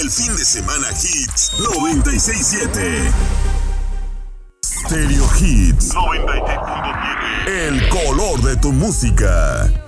el fin de semana Hits 96.7. Stereo Hits 96.7. El color de tu música.